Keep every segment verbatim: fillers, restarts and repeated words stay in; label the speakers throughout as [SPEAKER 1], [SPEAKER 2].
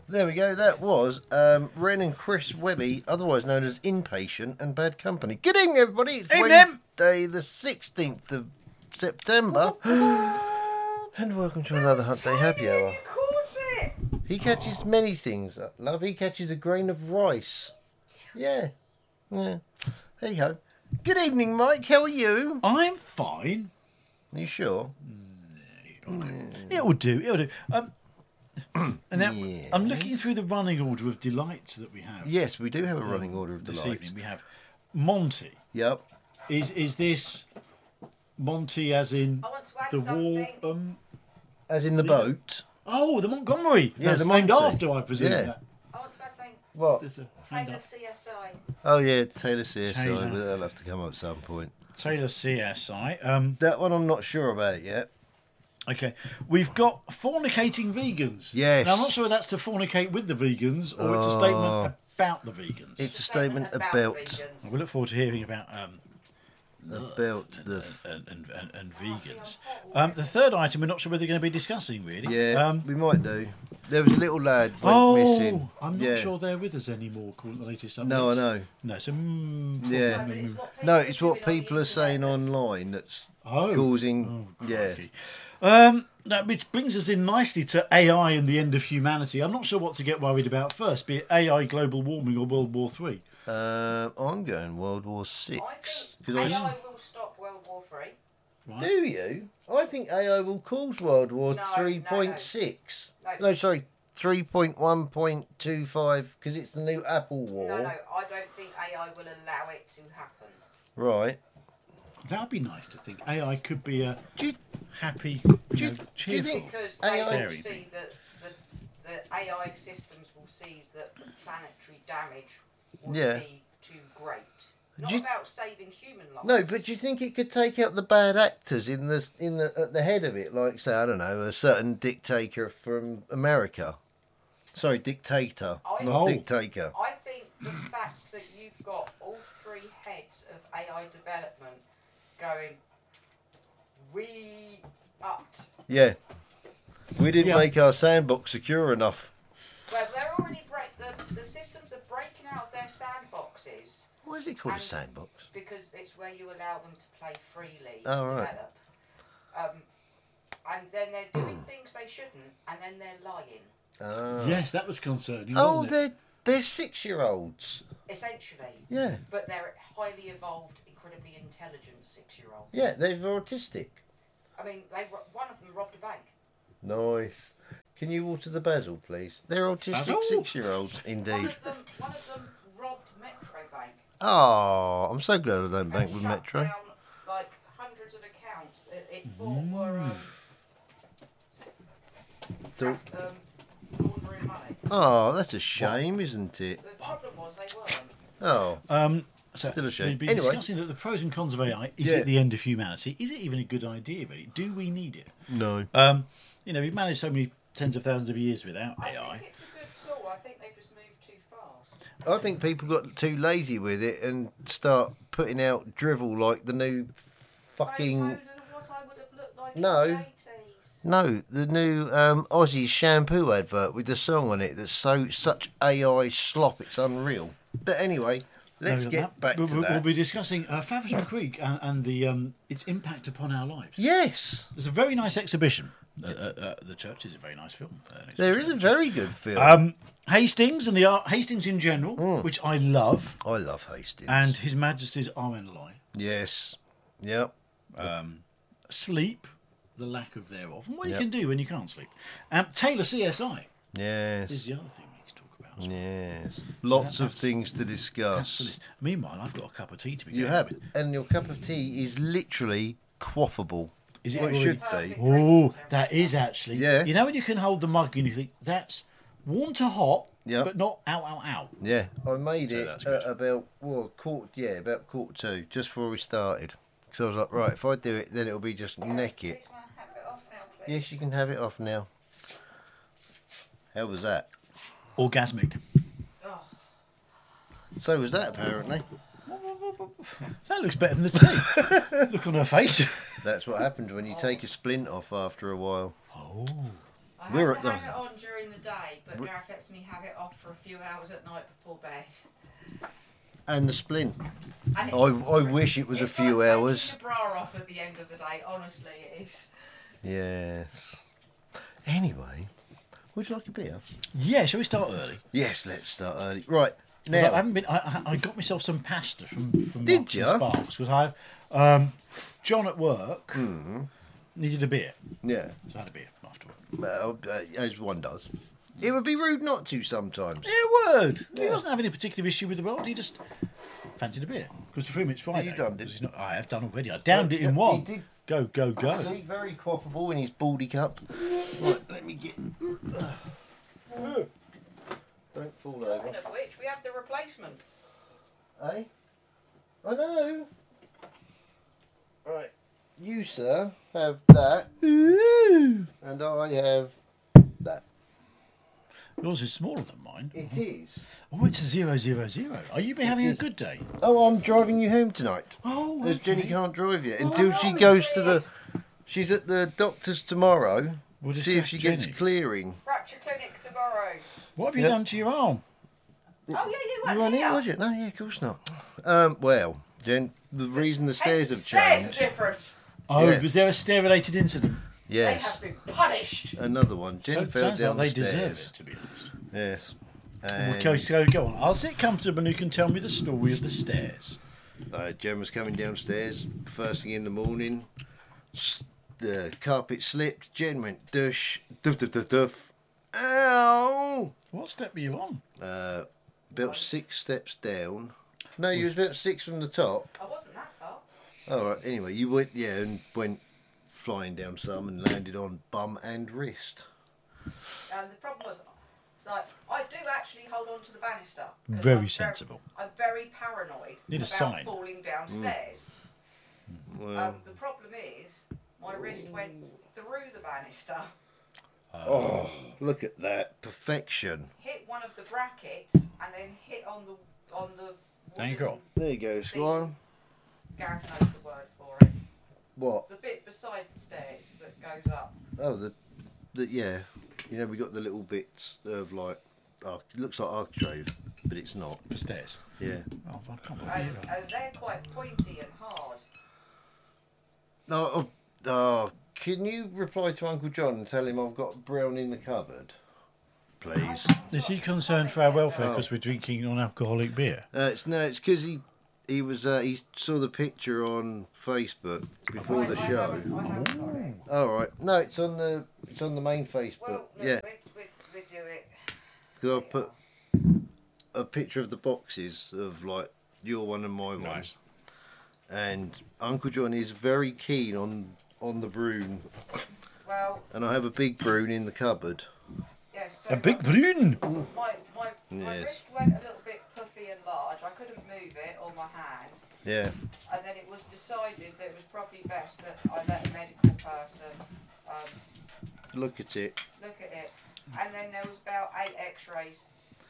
[SPEAKER 1] There we go. That was um, Ren and Chris Webby, otherwise known as Inpatient and Bad Company. Good evening, everybody. It's
[SPEAKER 2] Evening.
[SPEAKER 1] Wednesday, the sixteenth of September. And welcome to another Hunt Day Happy Hour.
[SPEAKER 3] It.
[SPEAKER 1] He catches many things, love. He catches a grain of rice. Yeah. Yeah. Hey ho. Good evening, Mike. How are you?
[SPEAKER 2] I'm fine.
[SPEAKER 1] Are you sure?
[SPEAKER 2] It'll do. It'll do. Um, and now
[SPEAKER 1] Yeah.
[SPEAKER 2] I'm looking through the running order of delights that we have.
[SPEAKER 1] Yes, we do have a running order of
[SPEAKER 2] This
[SPEAKER 1] delights.
[SPEAKER 2] evening we have Monty.
[SPEAKER 1] Yep.
[SPEAKER 2] Is is this Monty as in
[SPEAKER 3] I want to add
[SPEAKER 2] the war?
[SPEAKER 3] something.
[SPEAKER 2] Um,
[SPEAKER 1] As in the
[SPEAKER 2] Yeah.
[SPEAKER 1] boat.
[SPEAKER 2] oh, the Montgomery.
[SPEAKER 1] Yeah,
[SPEAKER 2] That's
[SPEAKER 1] the
[SPEAKER 2] named
[SPEAKER 1] Monty.
[SPEAKER 2] after, I presume.
[SPEAKER 1] Yeah.
[SPEAKER 2] That.
[SPEAKER 3] I want to add something.
[SPEAKER 1] What?
[SPEAKER 2] There's a hand
[SPEAKER 3] Taylor
[SPEAKER 2] up.
[SPEAKER 3] C S I.
[SPEAKER 1] Oh, yeah, Taylor C S I.
[SPEAKER 2] Taylor.
[SPEAKER 1] But that'll have to come up at some point.
[SPEAKER 2] Taylor C S I. Um,
[SPEAKER 1] That one I'm not sure about yet.
[SPEAKER 2] okay, we've got fornicating vegans.
[SPEAKER 1] Yes.
[SPEAKER 2] Now I'm not sure whether that's to fornicate with the vegans or it's a
[SPEAKER 1] Oh.
[SPEAKER 2] statement about the vegans.
[SPEAKER 1] It's a statement about
[SPEAKER 3] vegans.
[SPEAKER 2] we look forward to hearing about um,
[SPEAKER 1] about the.
[SPEAKER 2] and, and, and, and vegans. Um, the third item we're not sure whether we're going to be discussing really.
[SPEAKER 1] Yeah,
[SPEAKER 2] Um,
[SPEAKER 1] we might do. There was a little lad went
[SPEAKER 2] oh,
[SPEAKER 1] missing.
[SPEAKER 2] I'm not
[SPEAKER 1] yeah.
[SPEAKER 2] sure they're with us anymore. According to the latest updates.
[SPEAKER 1] No, I know.
[SPEAKER 2] No, so mm,
[SPEAKER 1] Yeah.
[SPEAKER 3] No, but it's what
[SPEAKER 1] No,
[SPEAKER 3] people
[SPEAKER 1] it's what
[SPEAKER 3] doing on the
[SPEAKER 1] people are saying
[SPEAKER 3] internet that's-
[SPEAKER 1] online that's
[SPEAKER 2] Oh.
[SPEAKER 1] causing.
[SPEAKER 2] Oh,
[SPEAKER 1] yeah.
[SPEAKER 2] crikey. Um, that which brings us in nicely to A I and the end of humanity. I'm not sure what to get worried about first, be it A I, global warming, or World War Three.
[SPEAKER 1] Um, I'm going World War Six.
[SPEAKER 3] I think
[SPEAKER 1] Because
[SPEAKER 3] A
[SPEAKER 1] I
[SPEAKER 3] I will stop World War Three.
[SPEAKER 2] Right?
[SPEAKER 1] do you? I think A I will cause World War
[SPEAKER 3] No,
[SPEAKER 1] three
[SPEAKER 3] no,
[SPEAKER 1] point six.
[SPEAKER 3] no.
[SPEAKER 1] No, sorry, three point one point two five because it's the new Apple War.
[SPEAKER 3] No, no, I don't think A I will allow it to happen.
[SPEAKER 1] Right.
[SPEAKER 2] That would be nice to think. A I could be a
[SPEAKER 1] Do you,
[SPEAKER 2] happy,
[SPEAKER 1] Do
[SPEAKER 2] you
[SPEAKER 1] you-
[SPEAKER 2] know,
[SPEAKER 1] do you
[SPEAKER 2] cheerful.
[SPEAKER 1] think-
[SPEAKER 3] Because
[SPEAKER 1] A I
[SPEAKER 3] they will
[SPEAKER 2] Very
[SPEAKER 3] see
[SPEAKER 2] big.
[SPEAKER 3] that the, the A I systems will see that the planetary damage would
[SPEAKER 1] Yeah.
[SPEAKER 3] be too great. Not
[SPEAKER 1] Do you-
[SPEAKER 3] about saving human lives.
[SPEAKER 1] no, but do you think it could take out the bad actors in the in the at the head of it, like say I don't know, a certain dictator from America? Sorry, dictator,
[SPEAKER 3] I-
[SPEAKER 1] not
[SPEAKER 2] Oh.
[SPEAKER 1] dictator.
[SPEAKER 3] I think the fact that you've got all three heads of A I development going, we upped.
[SPEAKER 1] Yeah, we didn't
[SPEAKER 2] Yeah.
[SPEAKER 1] make our sandbox secure enough.
[SPEAKER 3] Well, they're already break. The, the systems are breaking out of their sandboxes
[SPEAKER 1] Why is it called a
[SPEAKER 3] And-
[SPEAKER 1] sandbox?
[SPEAKER 3] because it's where you allow them to play freely.
[SPEAKER 1] Oh,
[SPEAKER 3] and
[SPEAKER 1] right.
[SPEAKER 3] develop. Um, and then they're doing things they shouldn't, and then they're lying.
[SPEAKER 1] Ah.
[SPEAKER 2] Yes, that was concerning,
[SPEAKER 1] Oh,
[SPEAKER 2] wasn't it?
[SPEAKER 1] they're they're six year olds.
[SPEAKER 3] Essentially.
[SPEAKER 1] Yeah,
[SPEAKER 3] But they're highly evolved, incredibly intelligent six-year-olds.
[SPEAKER 1] yeah, they're autistic.
[SPEAKER 3] I mean, they ro- one of them robbed a bank.
[SPEAKER 1] Nice. Can you water the basil, please? They're autistic
[SPEAKER 2] Basil?
[SPEAKER 1] six-year-olds,
[SPEAKER 3] One
[SPEAKER 1] indeed.
[SPEAKER 3] of them, one of them robbed Metro Bank.
[SPEAKER 1] Oh, I'm so glad I don't bank
[SPEAKER 3] and
[SPEAKER 1] with
[SPEAKER 3] shut
[SPEAKER 1] Metro.
[SPEAKER 3] Down, like hundreds of accounts that it thought were um,
[SPEAKER 1] So-
[SPEAKER 3] tra- um, laundering money.
[SPEAKER 1] Oh, that's a shame, isn't it?
[SPEAKER 3] The problem was they weren't.
[SPEAKER 1] Oh,
[SPEAKER 2] Um, so
[SPEAKER 1] Still a shame.
[SPEAKER 2] we've been
[SPEAKER 1] Anyway.
[SPEAKER 2] discussing that the pros and cons of A I. Is
[SPEAKER 1] Yeah.
[SPEAKER 2] it the end of humanity? Is it even a good idea, really? Do we need it?
[SPEAKER 1] no.
[SPEAKER 2] Um, you know, we've managed so many tens of thousands of years without
[SPEAKER 3] I
[SPEAKER 2] A I.
[SPEAKER 3] think it's a good tool. I think they've just moved too fast.
[SPEAKER 1] I think people got too lazy with it and start putting out drivel like the new fucking...
[SPEAKER 3] Photos of what I would have looked like
[SPEAKER 1] No.
[SPEAKER 3] in the eighties.
[SPEAKER 1] No, the new um, Aussie shampoo advert with the song on it that's so such A I slop, it's unreal. But anyway, let's
[SPEAKER 2] No,
[SPEAKER 1] get
[SPEAKER 2] that-
[SPEAKER 1] back
[SPEAKER 2] we'll,
[SPEAKER 1] to
[SPEAKER 2] we'll-
[SPEAKER 1] that.
[SPEAKER 2] We'll be discussing uh, Faversham Creek and, and the um, its impact upon our lives.
[SPEAKER 1] Yes,
[SPEAKER 2] There's a very nice exhibition. Uh, uh, uh, the church is a very nice film. Uh, an
[SPEAKER 1] there
[SPEAKER 2] exhibition
[SPEAKER 1] is a very good film.
[SPEAKER 2] Um, Hastings and the art, Hastings in general,
[SPEAKER 1] Mm.
[SPEAKER 2] which I love,
[SPEAKER 1] I love Hastings.
[SPEAKER 2] and His Majesty's R N L I.
[SPEAKER 1] yes, yep.
[SPEAKER 2] Um, sleep, the lack of thereof, and what
[SPEAKER 1] Yep.
[SPEAKER 2] you can do when you can't sleep. Um, Taylor C S I
[SPEAKER 1] Yes.
[SPEAKER 2] is the other thing we need to talk about. As well.
[SPEAKER 1] Yes. Lots
[SPEAKER 2] that-
[SPEAKER 1] of
[SPEAKER 2] that's-
[SPEAKER 1] things to
[SPEAKER 2] That's
[SPEAKER 1] discuss.
[SPEAKER 2] the list. Meanwhile, I've got a cup of tea to be
[SPEAKER 1] You
[SPEAKER 2] going
[SPEAKER 1] have,
[SPEAKER 2] with.
[SPEAKER 1] and your cup of tea is literally quaffable.
[SPEAKER 2] Is it
[SPEAKER 1] Well, it
[SPEAKER 2] already-
[SPEAKER 1] should be.
[SPEAKER 3] Perfect.
[SPEAKER 2] Oh, that is actually.
[SPEAKER 1] Yeah.
[SPEAKER 2] You know when you can hold the mug and you think that's warm to hot,
[SPEAKER 1] Yep.
[SPEAKER 2] but not out, out, out.
[SPEAKER 1] Yeah, I made
[SPEAKER 2] So
[SPEAKER 1] it
[SPEAKER 2] that's
[SPEAKER 1] at
[SPEAKER 2] good.
[SPEAKER 1] about well, quarter. Yeah, about quarter two, just before we started. Because I was like, right, if I do it, then it'll be just neck it.
[SPEAKER 3] Please, man, have it off now, please.
[SPEAKER 1] Yes, you can have it off now. How was that?
[SPEAKER 2] Orgasmic.
[SPEAKER 3] Oh,
[SPEAKER 1] So was that apparently.
[SPEAKER 2] That looks better than the tea. Look on her face.
[SPEAKER 1] That's what happened when you take a splint off after a while.
[SPEAKER 2] Oh.
[SPEAKER 3] I I
[SPEAKER 1] We're
[SPEAKER 3] have
[SPEAKER 1] at
[SPEAKER 3] to
[SPEAKER 1] the-
[SPEAKER 3] have it on during the day, but
[SPEAKER 1] We-
[SPEAKER 3] Gareth lets me have it off for a few hours at night before bed.
[SPEAKER 1] And the splint.
[SPEAKER 3] And
[SPEAKER 1] I, I wish it was a
[SPEAKER 3] it's
[SPEAKER 1] few
[SPEAKER 3] like
[SPEAKER 1] hours.
[SPEAKER 3] taking your bra off at the end of the day. Honestly, it is.
[SPEAKER 1] Yes. Anyway, would you like a beer?
[SPEAKER 2] Yeah, shall we start early?
[SPEAKER 1] Yes, let's start early. Right
[SPEAKER 2] 'Cause I
[SPEAKER 1] now.
[SPEAKER 2] haven't been. I, I I got myself some pasta from from
[SPEAKER 1] Did
[SPEAKER 2] Marks and
[SPEAKER 1] ya?
[SPEAKER 2] Sparks because I, um, John at work
[SPEAKER 1] Mm-hmm.
[SPEAKER 2] needed a beer,
[SPEAKER 1] Yeah.
[SPEAKER 2] so I had a beer after work.
[SPEAKER 1] Well, uh, as one does. It would be rude not to sometimes.
[SPEAKER 2] It would. He
[SPEAKER 1] Yeah.
[SPEAKER 2] wasn't having a particular issue with the world. He just fancied a beer because for him it's Friday.
[SPEAKER 1] you done, did
[SPEAKER 2] 'cause he's not- I have done already. I downed it in
[SPEAKER 1] Yeah,
[SPEAKER 2] one.
[SPEAKER 1] he did.
[SPEAKER 2] Go go go.
[SPEAKER 1] See, very quaffable in his baldy cup. Right, let me get. Don't fall over.
[SPEAKER 3] Talking of which, we have the replacement.
[SPEAKER 1] Eh? I know. Right, you, sir, have that, and I have that.
[SPEAKER 2] Yours is smaller than mine.
[SPEAKER 1] It is.
[SPEAKER 2] Oh, it's a zero zero zero. Are you been having a good day?
[SPEAKER 1] Oh, I'm driving you home tonight.
[SPEAKER 2] Oh,
[SPEAKER 1] As Jenny
[SPEAKER 2] okay.
[SPEAKER 1] can't drive yet
[SPEAKER 3] Oh,
[SPEAKER 1] until
[SPEAKER 3] no,
[SPEAKER 1] she
[SPEAKER 3] it's
[SPEAKER 1] goes to
[SPEAKER 3] weird.
[SPEAKER 1] the. She's at the doctor's tomorrow.
[SPEAKER 2] We'll
[SPEAKER 1] See if
[SPEAKER 2] discuss
[SPEAKER 1] she
[SPEAKER 2] Jenny.
[SPEAKER 1] gets clearing.
[SPEAKER 3] Fracture clinic tomorrow.
[SPEAKER 2] What have you
[SPEAKER 1] Yep.
[SPEAKER 2] done to your arm?
[SPEAKER 3] Oh yeah, you
[SPEAKER 1] You
[SPEAKER 3] weren't
[SPEAKER 1] weren't here,
[SPEAKER 3] here.
[SPEAKER 1] was you? No, yeah, of course not. Um, well, Jen, the reason the stairs have
[SPEAKER 3] Stairs are
[SPEAKER 1] changed.
[SPEAKER 3] different.
[SPEAKER 2] Oh,
[SPEAKER 1] Yeah.
[SPEAKER 2] was there a stair-related incident?
[SPEAKER 3] They
[SPEAKER 1] Yes,
[SPEAKER 3] have been punished.
[SPEAKER 1] another one. Jen
[SPEAKER 2] So it
[SPEAKER 1] fell
[SPEAKER 2] sounds
[SPEAKER 1] down
[SPEAKER 2] like
[SPEAKER 1] the
[SPEAKER 2] they
[SPEAKER 1] stairs.
[SPEAKER 2] deserve it, to be honest.
[SPEAKER 1] Yes.
[SPEAKER 2] Well,
[SPEAKER 1] And,
[SPEAKER 2] go, so go on. I'll sit comfortable and you can tell me the story of the stairs.
[SPEAKER 1] uh, Jen was coming downstairs first thing in the morning. S- The carpet slipped. Jen went dush, duff, duff, duff, duff. Ow!
[SPEAKER 2] What step were you on?
[SPEAKER 1] Uh, about six steps down. No, you was about six from the top.
[SPEAKER 3] I wasn't that far.
[SPEAKER 1] All right. Anyway, you went, yeah, and went flying down some and landed on bum and wrist.
[SPEAKER 3] And the problem was, it's like, I do actually hold on to the banister. 'cause
[SPEAKER 2] Very
[SPEAKER 3] I'm
[SPEAKER 2] sensible.
[SPEAKER 3] I'm very paranoid
[SPEAKER 2] Need a
[SPEAKER 3] about
[SPEAKER 2] sign.
[SPEAKER 3] falling downstairs.
[SPEAKER 1] Well,
[SPEAKER 3] Um, the problem is, my wrist went through the banister,
[SPEAKER 1] oh, look at that perfection.
[SPEAKER 3] hit one of the brackets, and then hit on the on the.
[SPEAKER 2] Thank you.
[SPEAKER 3] wooden-
[SPEAKER 1] There you go, Squire.
[SPEAKER 3] Gareth knows the word for it.
[SPEAKER 1] What?
[SPEAKER 3] The bit beside the stairs that goes up.
[SPEAKER 1] Oh, the, the yeah. You know, we got the little bits of like, arc, it looks like architrave, but it's not.
[SPEAKER 2] For stairs.
[SPEAKER 1] Yeah.
[SPEAKER 2] Oh, I can't believe
[SPEAKER 3] And,
[SPEAKER 2] it.
[SPEAKER 3] and they're quite pointy and hard.
[SPEAKER 1] No. Oh, oh, can you reply to Uncle John and tell him I've got brown in the cupboard, please?
[SPEAKER 2] Is he concerned for our welfare
[SPEAKER 1] Oh.
[SPEAKER 2] because we're drinking non-alcoholic beer?
[SPEAKER 1] Uh, it's no, it's because he he was uh, he saw the picture on Facebook before
[SPEAKER 3] I-
[SPEAKER 1] the
[SPEAKER 3] I
[SPEAKER 1] show.
[SPEAKER 3] haven't- I haven't got it.
[SPEAKER 1] All right, no, it's on the it's on the main Facebook.
[SPEAKER 3] Well, look,
[SPEAKER 1] yeah,
[SPEAKER 3] we, we, we do it.
[SPEAKER 1] so I put a picture of the boxes of like your one and my one,
[SPEAKER 2] Nice.
[SPEAKER 1] and Uncle John is very keen on on the Brune,
[SPEAKER 3] Well,
[SPEAKER 1] and I have a big Brune in the cupboard.
[SPEAKER 3] yes. So
[SPEAKER 2] A big
[SPEAKER 3] my,
[SPEAKER 2] Brune!
[SPEAKER 3] my, my, my
[SPEAKER 1] Yes.
[SPEAKER 3] wrist went a little bit puffy and large. I couldn't move it or my hand.
[SPEAKER 1] Yeah,
[SPEAKER 3] And then it was decided that it was probably best that I let a medical person um,
[SPEAKER 1] look at it.
[SPEAKER 3] look at it. And then there was about eight x-rays.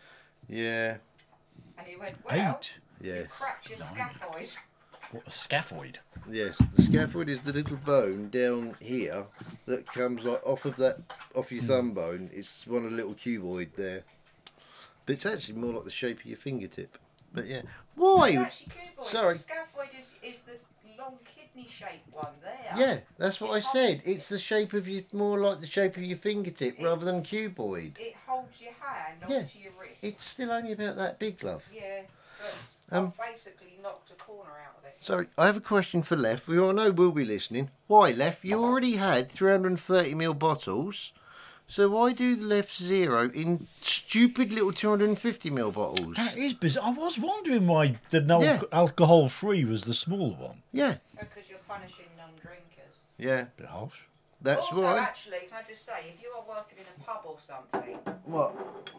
[SPEAKER 1] Yeah,
[SPEAKER 3] And he went, well,
[SPEAKER 2] Eight.
[SPEAKER 3] you
[SPEAKER 1] yes,
[SPEAKER 3] cracked your scaphoid.
[SPEAKER 2] What a scaphoid.
[SPEAKER 1] yes. The scaphoid is the little bone down here that comes like off of that off your thumb bone. It's one of the little cuboid there, but it's actually more like the shape of your fingertip. But yeah, why?
[SPEAKER 3] It's actually cuboid.
[SPEAKER 1] Sorry.
[SPEAKER 3] The scaphoid is, is the long kidney shaped one there.
[SPEAKER 1] Yeah, that's what I said. It's the shape of your, more like the shape of your fingertip
[SPEAKER 3] It-
[SPEAKER 1] rather than cuboid.
[SPEAKER 3] It holds your hand
[SPEAKER 1] Yeah.
[SPEAKER 3] onto your wrist.
[SPEAKER 1] It's still only about that big, love.
[SPEAKER 3] Yeah, but
[SPEAKER 1] Um,
[SPEAKER 3] I've basically knocked a corner out of it.
[SPEAKER 1] Sorry, I have a question for Lef. We all know we'll be listening. Why, Lef? You already had three hundred thirty milliliter bottles, so why do the Lef Zero in stupid little two hundred fifty milliliter bottles?
[SPEAKER 2] That is bizarre. I was wondering why the no
[SPEAKER 1] Yeah.
[SPEAKER 2] alcohol free was the smaller one.
[SPEAKER 1] Yeah,
[SPEAKER 3] Because you're punishing non-drinkers.
[SPEAKER 1] yeah,
[SPEAKER 2] Bit harsh.
[SPEAKER 1] that's
[SPEAKER 3] also,
[SPEAKER 1] why.
[SPEAKER 3] actually, can I just say, if you are working in a pub or something,
[SPEAKER 1] What?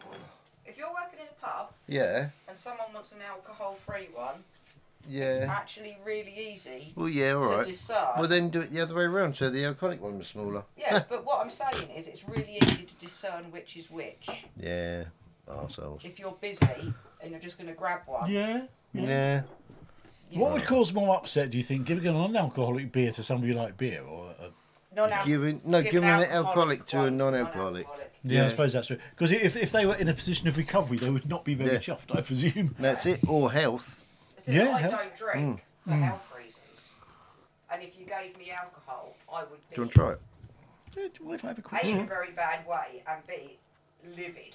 [SPEAKER 3] if you're working in a pub
[SPEAKER 1] Yeah,
[SPEAKER 3] and someone wants an alcohol-free one, it's
[SPEAKER 1] yeah.
[SPEAKER 3] actually really easy
[SPEAKER 1] Well, yeah, all
[SPEAKER 3] to
[SPEAKER 1] right.
[SPEAKER 3] discern.
[SPEAKER 1] Well, then do it the other way around, so the alcoholic one was smaller.
[SPEAKER 3] Yeah, but what I'm saying is it's really easy to discern which is which.
[SPEAKER 1] Yeah, arseholes.
[SPEAKER 3] If you're busy and you're just going to grab one.
[SPEAKER 2] Yeah.
[SPEAKER 1] Yeah.
[SPEAKER 3] you
[SPEAKER 2] What
[SPEAKER 3] know.
[SPEAKER 2] would cause more upset, do you think, giving an non-alcoholic beer to somebody like beer or a
[SPEAKER 3] Non-al-
[SPEAKER 1] Giving no,
[SPEAKER 3] give
[SPEAKER 1] giving
[SPEAKER 3] an
[SPEAKER 1] an alcoholic to a
[SPEAKER 3] one
[SPEAKER 1] non-alcoholic.
[SPEAKER 3] non-alcoholic.
[SPEAKER 2] Yeah, I
[SPEAKER 1] Yeah.
[SPEAKER 2] suppose that's true. Because if, if they were in a position of recovery, they would not be very
[SPEAKER 1] Yeah.
[SPEAKER 2] chuffed, I presume.
[SPEAKER 1] That's it, or health.
[SPEAKER 3] I said,
[SPEAKER 2] Yeah,
[SPEAKER 3] I
[SPEAKER 2] health.
[SPEAKER 3] don't drink for health reasons. And if you gave me alcohol, I would be
[SPEAKER 1] Do you want to try it?
[SPEAKER 2] Yeah, do you mind if I have a
[SPEAKER 3] A,
[SPEAKER 2] quick
[SPEAKER 3] in a
[SPEAKER 2] sip?
[SPEAKER 3] very bad way, and B, livid.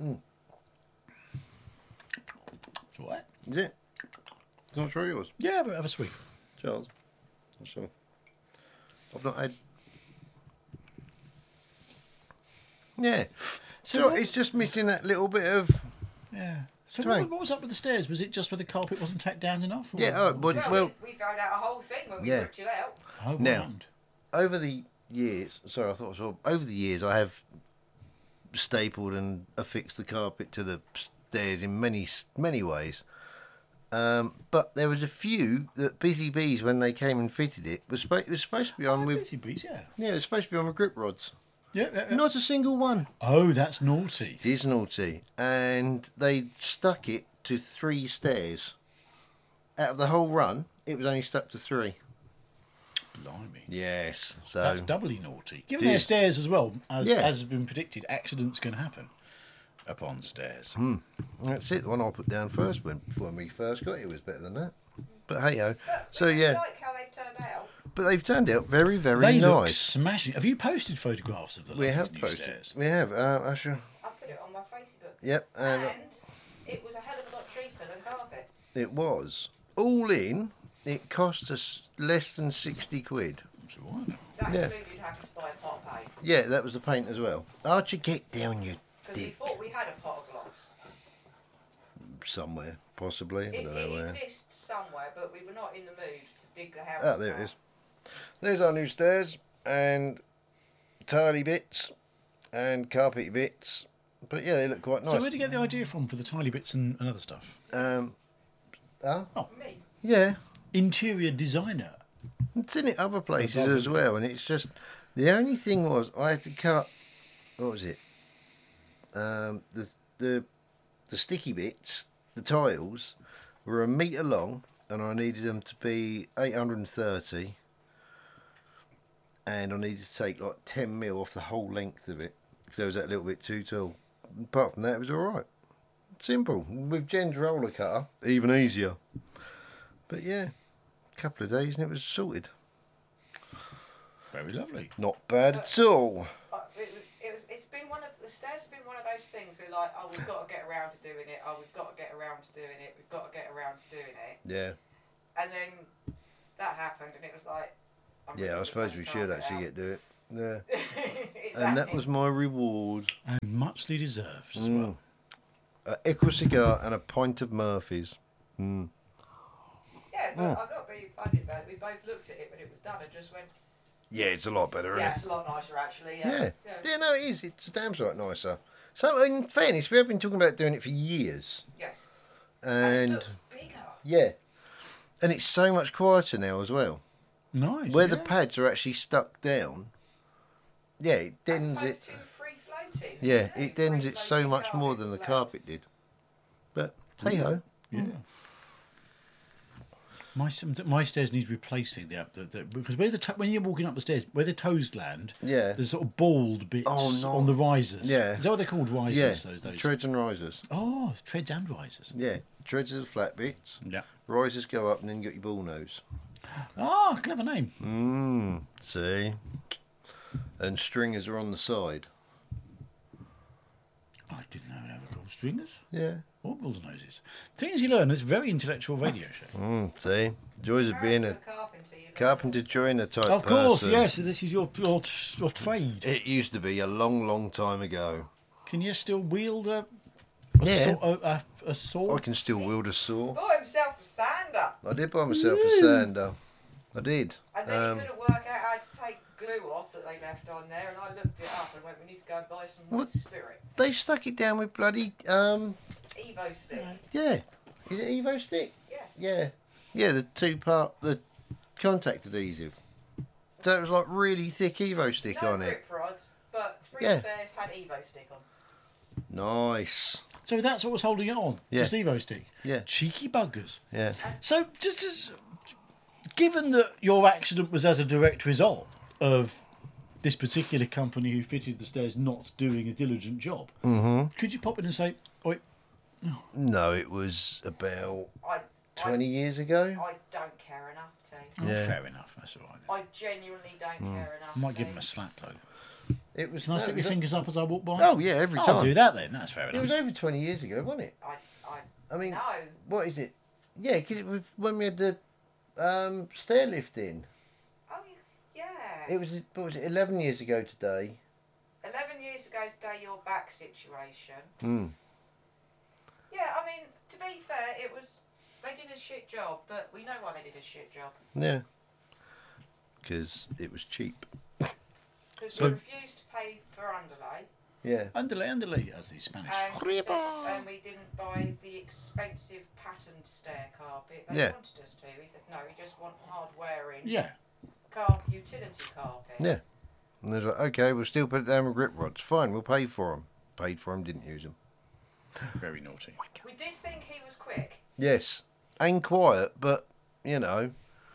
[SPEAKER 2] It's all right.
[SPEAKER 1] Is it? Do you want to try yours,
[SPEAKER 2] Yeah, have a, have a sweet.
[SPEAKER 1] Charles? I'm sure. I've not had. Yeah.
[SPEAKER 2] So
[SPEAKER 1] So
[SPEAKER 2] what-
[SPEAKER 1] it's just missing that little bit of.
[SPEAKER 2] Yeah. So
[SPEAKER 1] Try.
[SPEAKER 2] what, what was up with the stairs? Was it just where the carpet wasn't tacked down enough? Or
[SPEAKER 1] Yeah, oh,
[SPEAKER 2] what
[SPEAKER 1] but-
[SPEAKER 2] was it?
[SPEAKER 3] Well,
[SPEAKER 1] well-
[SPEAKER 3] we, we found out a whole thing when we
[SPEAKER 1] Yeah.
[SPEAKER 3] ripped it out.
[SPEAKER 2] Oh,
[SPEAKER 1] now-
[SPEAKER 2] grand.
[SPEAKER 1] Over the years, sorry, I thought I saw. Over the years, I have stapled and affixed the carpet to the stairs in many many ways. Um, but there was a few that Busy Bees, when they came and fitted it, was, spo- it was supposed to be on
[SPEAKER 2] Oh,
[SPEAKER 1] with.
[SPEAKER 2] busy bees, yeah.
[SPEAKER 1] Yeah, it was supposed to be on with grip rods.
[SPEAKER 2] Yeah, yeah, yeah.
[SPEAKER 1] Not a single one.
[SPEAKER 2] Oh, that's naughty.
[SPEAKER 1] It is naughty. And they stuck it to three stairs. Out of the whole run, it was only stuck to three.
[SPEAKER 2] Blimey.
[SPEAKER 1] Yes. So
[SPEAKER 2] That's doubly naughty. Given
[SPEAKER 1] It
[SPEAKER 2] their
[SPEAKER 1] is.
[SPEAKER 2] stairs as well, as,
[SPEAKER 1] Yeah.
[SPEAKER 2] as has been predicted, accidents can happen upon stairs.
[SPEAKER 1] Hmm. that's it. The one I put down first when when we first got it, it was better than that. But hey ho.
[SPEAKER 3] But
[SPEAKER 1] So
[SPEAKER 3] we
[SPEAKER 1] yeah,
[SPEAKER 3] like how they've turned out.
[SPEAKER 1] but they've turned out very very
[SPEAKER 2] They look
[SPEAKER 1] nice.
[SPEAKER 2] smashing. Have you posted photographs of the
[SPEAKER 1] We
[SPEAKER 2] lovely
[SPEAKER 1] have
[SPEAKER 2] new
[SPEAKER 1] posted.
[SPEAKER 2] stairs?
[SPEAKER 1] We have. Uh, Usher.
[SPEAKER 3] I put it on my Facebook.
[SPEAKER 1] Yep. And
[SPEAKER 3] And it was a hell of a lot cheaper than carpet.
[SPEAKER 1] it was all in. It cost us less than sixty quid.
[SPEAKER 2] So I know.
[SPEAKER 3] That
[SPEAKER 1] Yeah.
[SPEAKER 3] included having to buy a pot of paint.
[SPEAKER 1] Yeah, that was the paint as well. Archie, get down, you
[SPEAKER 3] Because we
[SPEAKER 1] dick.
[SPEAKER 3] thought we had a pot of gloss.
[SPEAKER 1] Somewhere, possibly. I
[SPEAKER 3] It,
[SPEAKER 1] don't know
[SPEAKER 3] it
[SPEAKER 1] where.
[SPEAKER 3] exists somewhere, but we were not in the mood to dig the house.
[SPEAKER 1] Ah, there it
[SPEAKER 3] apart.
[SPEAKER 1] is. There's our new stairs and tiley bits and carpety bits. But yeah, they look quite nice.
[SPEAKER 2] So where did you get the idea from for the tiny bits and, and other stuff?
[SPEAKER 1] um, ah,
[SPEAKER 3] Me.
[SPEAKER 1] yeah,
[SPEAKER 2] Interior designer.
[SPEAKER 1] it's in it other places
[SPEAKER 2] Above
[SPEAKER 1] as
[SPEAKER 2] and-
[SPEAKER 1] well, and it's just the only thing was I had to cut. What was it? Um, the the the sticky bits, the tiles, were a metre long, and I needed them to be eight hundred and thirty. And I needed to take like ten mil off the whole length of it, because there was that little bit too tall. Apart from that, it was all right. Simple. With Jen's roller cutter, even easier. But yeah, a couple of days and it was sorted.
[SPEAKER 2] Very lovely.
[SPEAKER 1] Not bad at all.
[SPEAKER 3] Uh, It was, it was, it's been one of the stairs have been one of those things we're like, oh, we've got to get around to doing it. Oh, we've got to get around to doing it. We've got to get around to doing it.
[SPEAKER 1] Yeah.
[SPEAKER 3] And then that happened, and it was like, I'm
[SPEAKER 1] Yeah, I
[SPEAKER 3] really
[SPEAKER 1] suppose
[SPEAKER 3] glad
[SPEAKER 1] we
[SPEAKER 3] you
[SPEAKER 1] should
[SPEAKER 3] can't
[SPEAKER 1] actually
[SPEAKER 3] get
[SPEAKER 1] get to it. Yeah.
[SPEAKER 3] out.
[SPEAKER 1] And that
[SPEAKER 3] Exactly.
[SPEAKER 1] was my reward.
[SPEAKER 2] And muchly deserved as
[SPEAKER 1] Mm.
[SPEAKER 2] well.
[SPEAKER 1] An Equa cigar and a pint of Murphy's. Mm.
[SPEAKER 3] Yeah, but
[SPEAKER 1] Mm.
[SPEAKER 3] I'm not being funny about it. We both looked at it when it was done and just went,
[SPEAKER 1] Yeah, it's a lot better,
[SPEAKER 3] yeah,
[SPEAKER 1] isn't
[SPEAKER 3] it's a lot nicer actually.
[SPEAKER 1] it?
[SPEAKER 3] Yeah.
[SPEAKER 1] Yeah.
[SPEAKER 3] Yeah.
[SPEAKER 1] Yeah, no, it is. It's a damn sight nicer. So, in fairness, we have been talking about doing it for years.
[SPEAKER 3] Yes.
[SPEAKER 1] And,
[SPEAKER 3] it looks bigger.
[SPEAKER 1] yeah. And it's so much quieter now as well.
[SPEAKER 2] Nice.
[SPEAKER 1] Where the
[SPEAKER 2] yeah.
[SPEAKER 1] pads are actually stuck down. Yeah, it
[SPEAKER 3] As
[SPEAKER 1] dens
[SPEAKER 3] opposed
[SPEAKER 1] it.
[SPEAKER 3] to free floating.
[SPEAKER 1] Yeah,
[SPEAKER 3] You know,
[SPEAKER 1] it dens
[SPEAKER 3] free
[SPEAKER 1] it so
[SPEAKER 3] floating
[SPEAKER 1] much more
[SPEAKER 3] carpet
[SPEAKER 1] than the
[SPEAKER 3] as well.
[SPEAKER 1] carpet did. But hey ho.
[SPEAKER 2] Yeah. My my stairs need replacing the, the, the because where the to, when you're walking up the stairs, where the toes land,
[SPEAKER 1] Yeah.
[SPEAKER 2] there's sort of bald bits
[SPEAKER 1] Oh, no.
[SPEAKER 2] on the risers.
[SPEAKER 1] Yeah.
[SPEAKER 2] Is that what they're called? Risers.
[SPEAKER 1] Yeah.
[SPEAKER 2] Those, those.
[SPEAKER 1] Treads and risers.
[SPEAKER 2] Oh, treads and risers.
[SPEAKER 1] Yeah. Treads are the flat bits.
[SPEAKER 2] Yeah.
[SPEAKER 1] Risers go up and then you got your bull nose.
[SPEAKER 2] Ah, clever name.
[SPEAKER 1] Mmm. See? And stringers are on the side.
[SPEAKER 2] I didn't know they were called stringers
[SPEAKER 1] Yeah.
[SPEAKER 2] or bulls noses. Things you learn. It's a very intellectual radio show.
[SPEAKER 1] Mm, see? Joys of being a
[SPEAKER 3] Married to carpenter, you
[SPEAKER 1] carpenter joiner type
[SPEAKER 2] Of course,
[SPEAKER 1] person.
[SPEAKER 2] yes. This is your, your your trade.
[SPEAKER 1] It used to be a long, long time ago.
[SPEAKER 2] Can you still wield a a,
[SPEAKER 1] Yeah.
[SPEAKER 2] saw, a, a, a
[SPEAKER 1] I
[SPEAKER 2] saw?
[SPEAKER 1] can still wield a saw.
[SPEAKER 3] bought himself a sander,
[SPEAKER 1] I did buy myself a sander. I did.
[SPEAKER 3] and then
[SPEAKER 1] Um,
[SPEAKER 3] he couldn't work out how to take glue off that they left on there, and I looked it up and went, we need to go and buy some
[SPEAKER 1] What?
[SPEAKER 3] wood spirit.
[SPEAKER 1] they stuck it down with bloody um
[SPEAKER 3] Evo stick.
[SPEAKER 1] yeah. Is it Evo stick?
[SPEAKER 3] Yeah.
[SPEAKER 1] Yeah. Yeah, the two part the contact adhesive. So it was like really thick Evo stick
[SPEAKER 3] No
[SPEAKER 1] on it.
[SPEAKER 3] grip rods, but three
[SPEAKER 1] Yeah.
[SPEAKER 3] stairs had Evo stick on.
[SPEAKER 1] Nice.
[SPEAKER 2] So that's what was holding it on.
[SPEAKER 1] Yeah.
[SPEAKER 2] Just Evo stick.
[SPEAKER 1] Yeah.
[SPEAKER 2] Cheeky buggers.
[SPEAKER 1] Yeah.
[SPEAKER 2] So just as given that your accident was as a direct result of this particular company who fitted the stairs not doing a diligent job.
[SPEAKER 1] Mm-hmm.
[SPEAKER 2] Could you pop in and say, "Oi,
[SPEAKER 1] No, it was about
[SPEAKER 3] I,
[SPEAKER 1] twenty years ago.
[SPEAKER 3] I, I don't care enough, T.
[SPEAKER 2] oh,
[SPEAKER 1] Yeah.
[SPEAKER 2] fair enough, that's all right." Then.
[SPEAKER 3] I genuinely don't care enough.
[SPEAKER 2] I might
[SPEAKER 3] T.
[SPEAKER 2] give him a slap though.
[SPEAKER 1] It was.
[SPEAKER 2] Can I
[SPEAKER 1] no,
[SPEAKER 2] stick
[SPEAKER 1] it
[SPEAKER 2] my
[SPEAKER 1] was-
[SPEAKER 2] fingers up as I walk by?
[SPEAKER 1] Oh yeah, every time.
[SPEAKER 2] I'll do that then. That's fair
[SPEAKER 1] It was
[SPEAKER 2] enough.
[SPEAKER 1] over twenty years ago, wasn't it?
[SPEAKER 3] I, I,
[SPEAKER 1] I mean,
[SPEAKER 3] no.
[SPEAKER 1] what is it? Yeah, because it was when we had the um, stair lift in.
[SPEAKER 3] Oh, yeah.
[SPEAKER 1] It was what was it? Eleven years ago today.
[SPEAKER 3] Eleven years ago today, your back situation.
[SPEAKER 1] Hmm.
[SPEAKER 3] Yeah, I mean, to be fair, it was they did a shit job, but we know why they did a shit job
[SPEAKER 1] Yeah. Because it was cheap.
[SPEAKER 3] because
[SPEAKER 2] So-
[SPEAKER 3] we refused to pay for underlay,
[SPEAKER 1] Yeah.
[SPEAKER 2] Underlay, underlay, as the Spanish.
[SPEAKER 3] and we, said, and we didn't buy the expensive patterned stair carpet they
[SPEAKER 1] Yeah.
[SPEAKER 3] wanted us to. We said no, we just want hard wearing
[SPEAKER 2] Yeah.
[SPEAKER 3] car utility carpet.
[SPEAKER 1] Yeah. And they was like, okay, we'll still put it down with grip rods. Fine, we'll pay for them. Paid for them, didn't use them.
[SPEAKER 2] Very naughty.
[SPEAKER 3] We did think he was quick.
[SPEAKER 1] Yes. And quiet, but, you know,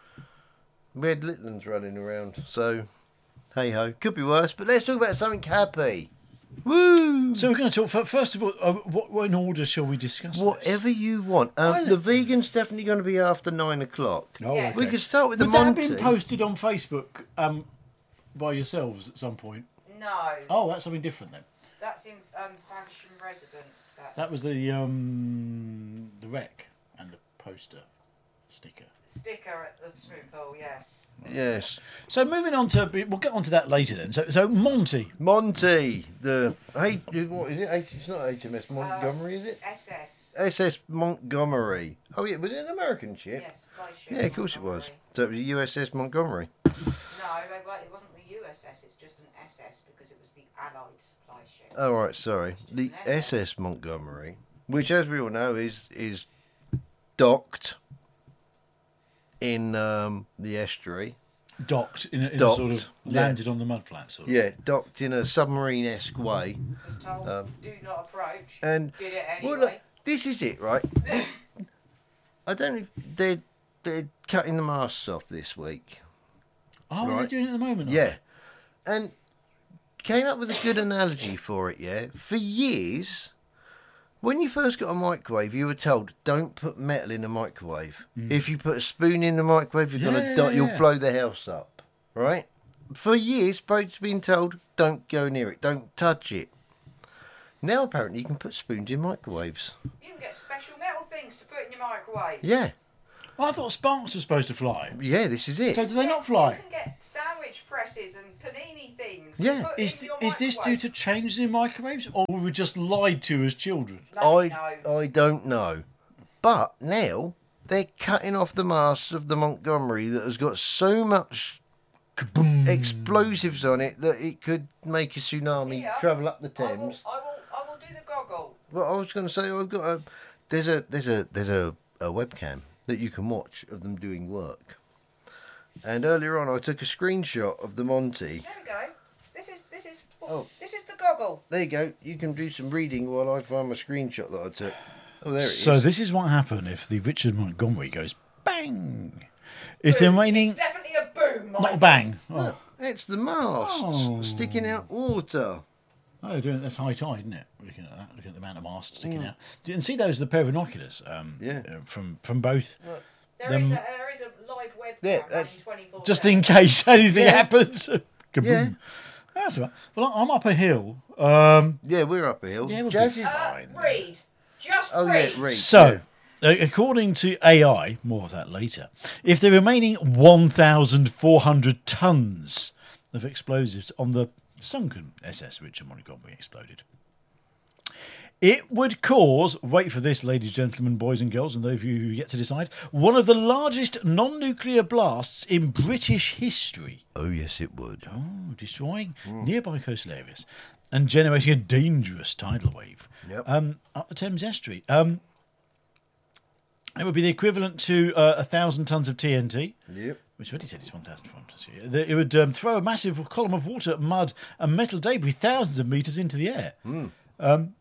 [SPEAKER 1] we had little ones running around. So, hey ho. Could be worse, but let's talk about something happy. Woo!
[SPEAKER 2] So we're going to talk. fir- First of all, uh, what, what in order shall we discuss this?
[SPEAKER 1] Whatever you want. Um, the vegan's definitely going to be after nine o'clock.
[SPEAKER 2] Oh,
[SPEAKER 3] Yeah.
[SPEAKER 2] okay.
[SPEAKER 1] We could start with the
[SPEAKER 2] Would that have
[SPEAKER 1] Monty.
[SPEAKER 2] been posted on Facebook um, by yourselves at some point?
[SPEAKER 3] No,
[SPEAKER 2] Oh, that's something different then.
[SPEAKER 3] that's in um, Faversham residence. That,
[SPEAKER 2] That was the um, the wreck and the poster sticker.
[SPEAKER 3] sticker at the swimming pool. Yes.
[SPEAKER 1] Yes.
[SPEAKER 2] So moving on to, we'll get on to that later then. So, so Monty.
[SPEAKER 1] Monty. The, hey, what is it? H- It's not H M S Montgomery, is it?
[SPEAKER 3] S S.
[SPEAKER 1] S S Montgomery. Oh, yeah, was it an American ship?
[SPEAKER 3] Yes, supply ship.
[SPEAKER 1] Yeah, of course it was.
[SPEAKER 3] Montgomery.
[SPEAKER 1] So it was a U S S Montgomery.
[SPEAKER 3] No, they, well, it wasn't the U S S. It's just an S S because it was the Allied supply ship.
[SPEAKER 1] Oh, right, sorry. The
[SPEAKER 3] An S S.
[SPEAKER 1] S S Montgomery, which, as we all know, is is docked in um, the estuary.
[SPEAKER 2] Docked in a, in a
[SPEAKER 1] Docked,
[SPEAKER 2] sort of
[SPEAKER 1] yeah.
[SPEAKER 2] landed on the mudflat sort of.
[SPEAKER 1] Yeah, docked in a submarine-esque way.
[SPEAKER 3] Was told,
[SPEAKER 1] Um,
[SPEAKER 3] do not approach.
[SPEAKER 1] And
[SPEAKER 3] Did it
[SPEAKER 1] well,
[SPEAKER 3] anyway.
[SPEAKER 1] look, this is it, right? I don't know. if They're they're cutting the masts off this week.
[SPEAKER 2] Oh,
[SPEAKER 1] Right.
[SPEAKER 2] they're doing it at the moment. are
[SPEAKER 1] Yeah, and came up with a good analogy for it. Yeah, for years, when you first got a microwave, you were told don't put metal in the microwave. If you put a spoon in the microwave, you're
[SPEAKER 2] Yeah,
[SPEAKER 1] gonna
[SPEAKER 2] yeah,
[SPEAKER 1] die, you'll
[SPEAKER 2] yeah.
[SPEAKER 1] blow the house up. Right? For years, boats have been told don't go near it, don't touch it. Now apparently you can put spoons in microwaves.
[SPEAKER 3] You can get special metal things to put in your microwave.
[SPEAKER 1] Yeah,
[SPEAKER 2] they? Well, I thought sparks were supposed to fly.
[SPEAKER 1] yeah, this is it.
[SPEAKER 2] So do they not
[SPEAKER 3] You
[SPEAKER 2] fly?
[SPEAKER 3] can get sandwich presses and panini things.
[SPEAKER 1] Yeah.
[SPEAKER 3] To put
[SPEAKER 2] Is
[SPEAKER 3] in your
[SPEAKER 2] is this due
[SPEAKER 3] microwave.
[SPEAKER 2] to changes in microwaves, or were we just lied to as children?
[SPEAKER 3] No,
[SPEAKER 1] I
[SPEAKER 3] no.
[SPEAKER 1] I don't know, but now they're cutting off the masts of the Montgomery that has got so much explosives on it that it could make a tsunami
[SPEAKER 3] Here,
[SPEAKER 1] travel up the
[SPEAKER 3] I will,
[SPEAKER 1] Thames.
[SPEAKER 3] I will, I will do the goggle.
[SPEAKER 1] Well, I was going to say I've got a there's a there's a there's a, a webcam that you can watch of them doing work. And earlier on, I took a screenshot of the Monty.
[SPEAKER 3] There we go. This is this is
[SPEAKER 1] Oh.
[SPEAKER 3] this is the goggle.
[SPEAKER 1] There you go. You can do some reading while I find my screenshot that I took. Oh, there it is.
[SPEAKER 2] So this is what happened if the Richard Montgomery goes bang. If the
[SPEAKER 3] Boom.
[SPEAKER 2] remaining,
[SPEAKER 3] It's definitely a boom.
[SPEAKER 2] not
[SPEAKER 3] Mike.
[SPEAKER 2] a bang. Oh,
[SPEAKER 1] Look, it's the mast
[SPEAKER 2] Oh.
[SPEAKER 1] sticking out water.
[SPEAKER 2] oh doing, that's high tide, isn't it? Looking at that, looking at the amount of mast sticking
[SPEAKER 1] Mm.
[SPEAKER 2] out. You can see those are the pair of binoculars. Um,
[SPEAKER 1] Yeah.
[SPEAKER 2] uh, from from both.
[SPEAKER 3] There
[SPEAKER 2] Them-
[SPEAKER 3] is a there is a live webcam
[SPEAKER 1] Yeah,
[SPEAKER 3] running
[SPEAKER 1] that's-
[SPEAKER 3] twenty-four
[SPEAKER 2] Just
[SPEAKER 3] seven.
[SPEAKER 2] in case anything
[SPEAKER 1] Yeah.
[SPEAKER 2] happens. Kaboom.
[SPEAKER 1] Yeah.
[SPEAKER 2] That's right. Well, I'm up a hill. Um,
[SPEAKER 1] Yeah, we're up a hill.
[SPEAKER 2] Yeah, we'll
[SPEAKER 1] Jazz
[SPEAKER 2] be
[SPEAKER 1] is-
[SPEAKER 3] Uh,
[SPEAKER 2] Fine.
[SPEAKER 3] read. Just
[SPEAKER 1] Oh
[SPEAKER 3] read.
[SPEAKER 1] yeah, read.
[SPEAKER 2] so, uh, according to A I, more of that later, if the remaining one thousand four hundred tons of explosives on the sunken S S Richard Montgomery exploded, it would cause, wait for this, ladies, gentlemen, boys and girls, and those of you who yet to decide, one of the largest non-nuclear blasts in British history.
[SPEAKER 1] Oh yes, it would.
[SPEAKER 2] Oh, destroying nearby coastal areas and generating a dangerous tidal wave
[SPEAKER 1] Yep.
[SPEAKER 2] um, up the Thames estuary. Um, it would be the equivalent to uh, a thousand tons of T N T,
[SPEAKER 1] Yep.
[SPEAKER 2] which already said it's one thousand four hundred. It would um, throw a massive column of water, mud, and metal debris thousands of metres into the air. Um,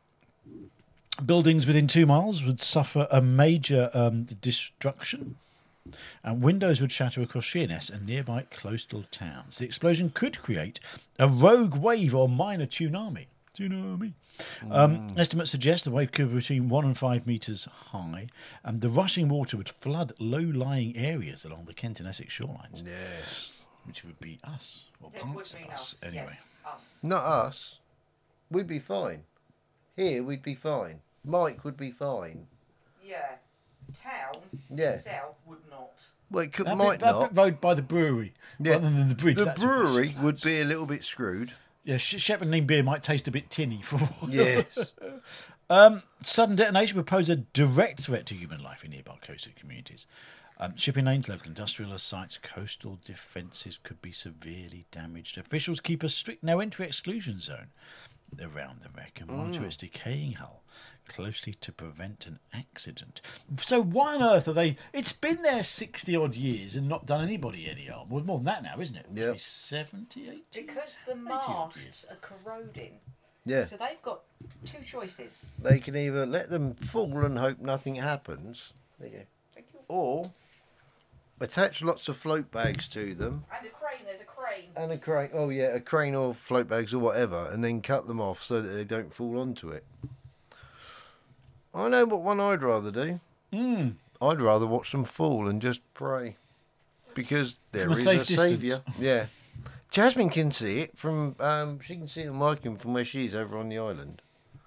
[SPEAKER 2] buildings within two miles would suffer a major um, destruction. And windows would shatter across Sheerness and nearby coastal towns. The explosion could create a rogue wave or minor tsunami. Tsunami. Um, estimates suggest the wave could be between one and five metres high, and the rushing water would flood low-lying areas along the Kent and Essex shorelines,
[SPEAKER 1] Yes.
[SPEAKER 2] which would be us, or
[SPEAKER 3] It
[SPEAKER 2] parts
[SPEAKER 3] would
[SPEAKER 2] of
[SPEAKER 3] be
[SPEAKER 2] us,
[SPEAKER 3] us.
[SPEAKER 2] anyway.
[SPEAKER 3] Yes, us.
[SPEAKER 1] Not us. We'd be fine. Here, we'd be fine. Mike would be fine.
[SPEAKER 3] Yeah. Town
[SPEAKER 1] Yeah.
[SPEAKER 3] itself would not.
[SPEAKER 1] Well, it could,
[SPEAKER 2] That
[SPEAKER 1] might
[SPEAKER 2] bit, that
[SPEAKER 1] not.
[SPEAKER 2] bit road by the brewery,
[SPEAKER 1] Yeah.
[SPEAKER 2] rather than the bridge.
[SPEAKER 1] The
[SPEAKER 2] that's
[SPEAKER 1] brewery
[SPEAKER 2] impressive,
[SPEAKER 1] would
[SPEAKER 2] lads.
[SPEAKER 1] be a little bit screwed.
[SPEAKER 2] Yeah, Sh- Shepherd Neame beer might taste a bit tinny for a while.
[SPEAKER 1] Yes.
[SPEAKER 2] Um, sudden detonation would pose a direct threat to human life in nearby coastal communities. Um, shipping lanes, local industrial sites, coastal defences could be severely damaged. Officials keep a strict no-entry exclusion zone around the wreck and monitor its decaying hull closely to prevent an accident. So why on earth are they... It's been there sixty-odd years and not done anybody any harm. Well, more than that now, isn't it?
[SPEAKER 1] Yep.
[SPEAKER 2] Maybe seventy, eighty?
[SPEAKER 3] Because the
[SPEAKER 2] odd years.
[SPEAKER 3] masts are corroding.
[SPEAKER 1] Yeah.
[SPEAKER 3] So they've got two choices.
[SPEAKER 1] They can either let them fall and hope nothing happens. There you go.
[SPEAKER 3] Thank you.
[SPEAKER 1] Or attach lots of float bags to them.
[SPEAKER 3] And a crane, there's a crane.
[SPEAKER 1] And a crane, oh yeah, a crane or float bags or whatever, and then cut them off so that they don't fall onto it. I know what one I'd rather do.
[SPEAKER 2] Mm.
[SPEAKER 1] I'd rather watch them fall and just pray, because there
[SPEAKER 2] From a
[SPEAKER 1] is
[SPEAKER 2] safe
[SPEAKER 1] a
[SPEAKER 2] distance.
[SPEAKER 1] saviour. Yeah, Jasmine can see it from. Um, she can see it working from where she is over on the island.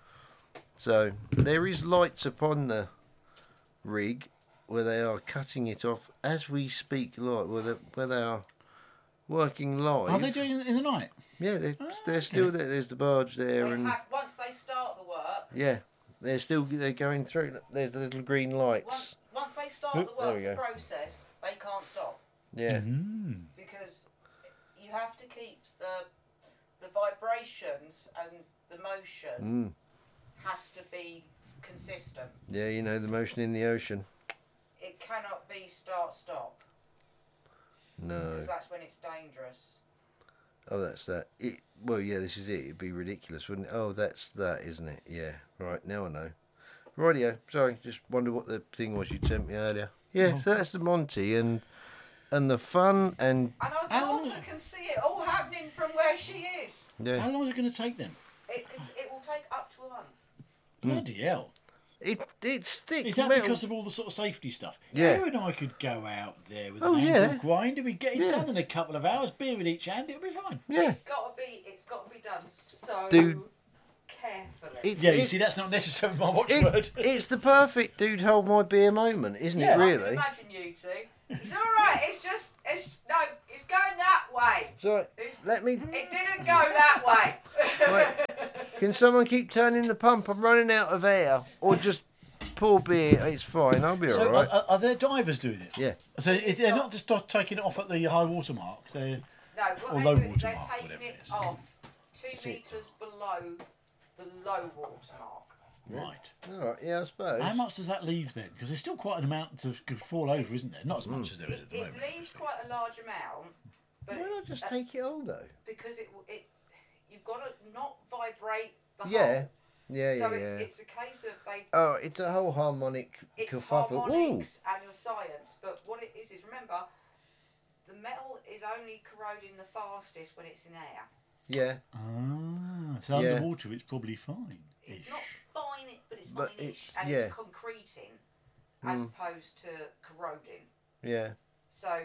[SPEAKER 1] So there is lights upon the rig where they are cutting it off as we speak. Like where they, where they are working live.
[SPEAKER 2] Are they doing it in the night?
[SPEAKER 1] Yeah, they're,
[SPEAKER 2] Oh,
[SPEAKER 1] they're still
[SPEAKER 2] okay.
[SPEAKER 1] there. There's the barge there,
[SPEAKER 3] They
[SPEAKER 1] and
[SPEAKER 3] have, once they start the work,
[SPEAKER 1] yeah, they're still they're going through. There's the little green lights.
[SPEAKER 3] once, once they start
[SPEAKER 2] Oop,
[SPEAKER 3] the
[SPEAKER 1] there
[SPEAKER 3] work
[SPEAKER 1] we go.
[SPEAKER 3] process, they can't stop.
[SPEAKER 1] Yeah,
[SPEAKER 2] Mm.
[SPEAKER 3] Because you have to keep the the vibrations and the motion
[SPEAKER 1] mm.
[SPEAKER 3] has to be consistent.
[SPEAKER 1] Yeah, you know the motion in the ocean.
[SPEAKER 3] It cannot be start stop
[SPEAKER 1] No.
[SPEAKER 3] because that's when it's dangerous.
[SPEAKER 1] Oh, that's that. It. Well, yeah, this is it. It'd be ridiculous, wouldn't it? Oh, that's that, isn't it? Yeah. Right, now I know. Rightio. Sorry, just wondered what the thing was you sent me earlier. Yeah,
[SPEAKER 2] Oh.
[SPEAKER 1] so that's the Monty and and the fun and
[SPEAKER 3] And our
[SPEAKER 2] How
[SPEAKER 3] daughter
[SPEAKER 2] long-
[SPEAKER 3] can see it all happening from where she is.
[SPEAKER 1] yeah.
[SPEAKER 2] How long is it going to take then?
[SPEAKER 3] It, it, it will take up to a month.
[SPEAKER 2] Bloody hell.
[SPEAKER 1] It it sticks.
[SPEAKER 2] Is that
[SPEAKER 1] metal.
[SPEAKER 2] because of all the sort of safety stuff?
[SPEAKER 1] Yeah.
[SPEAKER 2] You and I could go out there with
[SPEAKER 1] Oh,
[SPEAKER 2] an
[SPEAKER 1] yeah.
[SPEAKER 2] angle grinder. We'd get it
[SPEAKER 1] Yeah.
[SPEAKER 2] done in a couple of hours, beer in each hand. It'll be fine.
[SPEAKER 1] Yeah.
[SPEAKER 3] It's got to be. It's got to be done so
[SPEAKER 1] Dude.
[SPEAKER 3] carefully.
[SPEAKER 1] It,
[SPEAKER 2] Yeah, you
[SPEAKER 1] it-
[SPEAKER 2] see, that's not necessarily my watchword.
[SPEAKER 1] it, it's the perfect dude hold my beer moment, isn't
[SPEAKER 2] Yeah.
[SPEAKER 1] it?
[SPEAKER 3] I can
[SPEAKER 1] Really.
[SPEAKER 3] imagine you two. It's all right. It's just. It's no. It's going that way.
[SPEAKER 1] So
[SPEAKER 3] It's,
[SPEAKER 1] let me.
[SPEAKER 3] it didn't go that way.
[SPEAKER 1] Right. Can someone keep turning the pump? I'm running out of air. Or just pour beer. It's fine. I'll be
[SPEAKER 2] So,
[SPEAKER 1] all right.
[SPEAKER 2] are, are there divers doing it?
[SPEAKER 1] Yeah.
[SPEAKER 2] So it, they're not just not taking it off at the high water mark. They're
[SPEAKER 3] No, what
[SPEAKER 2] Or
[SPEAKER 3] they're
[SPEAKER 2] low
[SPEAKER 3] doing,
[SPEAKER 2] water
[SPEAKER 3] they're
[SPEAKER 2] mark,
[SPEAKER 3] taking
[SPEAKER 2] whatever
[SPEAKER 3] it
[SPEAKER 2] it is.
[SPEAKER 3] off two
[SPEAKER 1] That's it.
[SPEAKER 3] metres below the low water mark.
[SPEAKER 2] right.
[SPEAKER 1] All right. Yeah, I suppose.
[SPEAKER 2] How much does that leave then? Because there's still quite an amount to could fall over, isn't there? Not as much as there is
[SPEAKER 3] It,
[SPEAKER 2] at the
[SPEAKER 3] it
[SPEAKER 2] moment.
[SPEAKER 3] leaves
[SPEAKER 2] obviously.
[SPEAKER 3] quite a large amount, but
[SPEAKER 1] Why not just
[SPEAKER 3] uh,
[SPEAKER 1] take it all though?
[SPEAKER 3] because it it you've got to not vibrate the
[SPEAKER 1] Yeah.
[SPEAKER 3] hull.
[SPEAKER 1] Yeah,
[SPEAKER 3] so
[SPEAKER 1] yeah,
[SPEAKER 3] it's,
[SPEAKER 1] yeah.
[SPEAKER 3] it's a case of they
[SPEAKER 1] Oh, it's a whole harmonic
[SPEAKER 3] it's
[SPEAKER 1] kerfuffle. Ooh.
[SPEAKER 3] harmonics and the science, but what it is is remember the metal is only corroding the fastest when it's in air.
[SPEAKER 1] Yeah.
[SPEAKER 2] Ah, so
[SPEAKER 1] Yeah.
[SPEAKER 2] underwater it's probably fine.
[SPEAKER 3] It's not fine, but it's
[SPEAKER 1] But
[SPEAKER 3] fine-ish,
[SPEAKER 1] it's-
[SPEAKER 3] and
[SPEAKER 1] yeah.
[SPEAKER 3] it's concreting as
[SPEAKER 1] Mm.
[SPEAKER 3] opposed to corroding.
[SPEAKER 1] Yeah.
[SPEAKER 3] So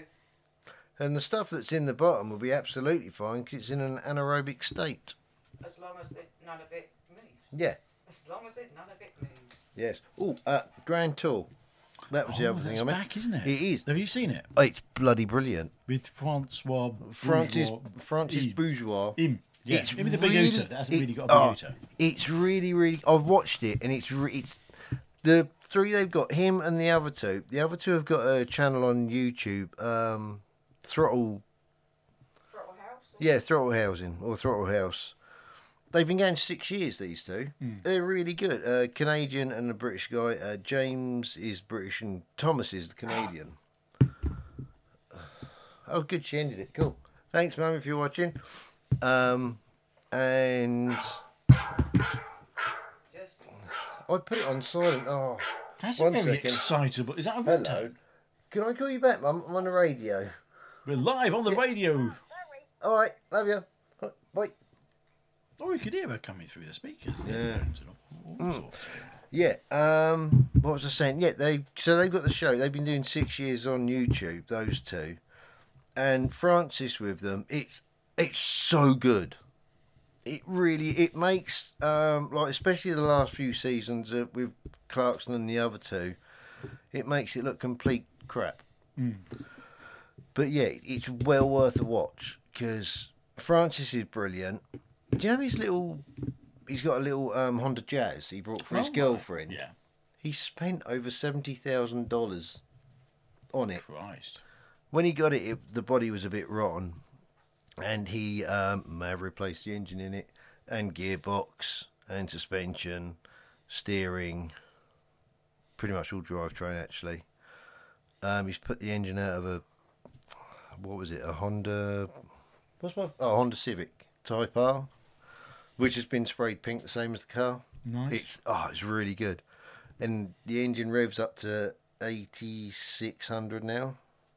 [SPEAKER 1] And the stuff that's in the bottom will be absolutely fine because it's in an anaerobic state.
[SPEAKER 3] as long as it, none of it moves,
[SPEAKER 1] Yeah.
[SPEAKER 3] as long as it none of it moves.
[SPEAKER 1] Yes. Oh, uh, Grand Tour. That was the
[SPEAKER 2] Oh,
[SPEAKER 1] other thing
[SPEAKER 2] that's
[SPEAKER 1] I meant.
[SPEAKER 2] back, isn't it?
[SPEAKER 1] It is.
[SPEAKER 2] Have you seen it?
[SPEAKER 1] Oh, it's bloody brilliant.
[SPEAKER 2] With Francois
[SPEAKER 1] Francis
[SPEAKER 2] Bourgeois-
[SPEAKER 1] Francis
[SPEAKER 2] Him.
[SPEAKER 1] Bourgeois.
[SPEAKER 2] Him. Yeah,
[SPEAKER 1] It's
[SPEAKER 2] him with the big
[SPEAKER 1] really-
[SPEAKER 2] Uta that hasn't
[SPEAKER 1] it-
[SPEAKER 2] really got a
[SPEAKER 1] oh,
[SPEAKER 2] big Uta.
[SPEAKER 1] It's really, really. I've watched it, and it's re- it's the three they've got. Him and the other two. The other two have got a channel on YouTube. Um, Throttle.
[SPEAKER 3] Throttle house. Or
[SPEAKER 1] Yeah, Throttle Housing or Throttle House. They've been going six years. These two.
[SPEAKER 2] Mm.
[SPEAKER 1] They're really good. Uh, Canadian and a British guy. Uh, James is British and Thomas is the Canadian. Oh, good. She ended it. Cool. Thanks, Mum, if you're watching. Um, and
[SPEAKER 3] Just
[SPEAKER 1] I put it on silent. Oh,
[SPEAKER 2] That's
[SPEAKER 1] One
[SPEAKER 2] a very
[SPEAKER 1] second.
[SPEAKER 2] excitable. Is that a
[SPEAKER 1] hello.
[SPEAKER 2] ringtone?
[SPEAKER 1] Can I call you back, Mum? I'm on the radio.
[SPEAKER 2] We're live on the radio.
[SPEAKER 1] All right, love you. Bye.
[SPEAKER 2] Or you could hear her coming through the speakers. The
[SPEAKER 1] Yeah.
[SPEAKER 2] headphones and all, all sorts.
[SPEAKER 1] Yeah. Um. What was I saying? Yeah. They so they've got the show. They've been doing six years on YouTube. Those two, and Francis with them. It's it's so good. It really it makes um like especially the last few seasons uh, with Clarkson and the other two. It makes it look complete crap.
[SPEAKER 2] Mm.
[SPEAKER 1] But yeah, it's well worth a watch because Francis is brilliant. Do you know his little? He's got a little um, Honda Jazz he brought for his
[SPEAKER 2] Oh,
[SPEAKER 1] girlfriend.
[SPEAKER 2] Yeah.
[SPEAKER 1] He spent over seventy thousand dollars on it.
[SPEAKER 2] Christ.
[SPEAKER 1] When he got it, it, the body was a bit rotten, and he um, may have replaced the engine in it, and gearbox, and suspension, steering, pretty much all drivetrain actually. Um, he's put the engine out of a what was it? A Honda. What's my? Oh, Honda Civic Type R, which has been sprayed pink, the same as the car.
[SPEAKER 2] Nice.
[SPEAKER 1] It's oh, it's really good, and the engine revs up to eighty six hundred now,